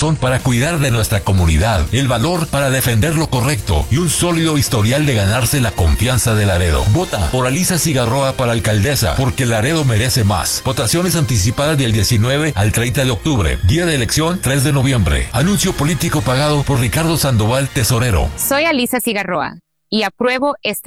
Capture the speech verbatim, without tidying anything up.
corazón para cuidar de nuestra comunidad, el valor para defender lo correcto y un sólido historial de ganarse la confianza de Laredo. Vota por Alisa Cigarroa para alcaldesa, porque Laredo merece más. Votaciones anticipadas del diecinueve al treinta de octubre. Día de elección tres de noviembre. Anuncio político pagado por Ricardo Sandoval, tesorero. Soy Alisa Cigarroa y apruebo este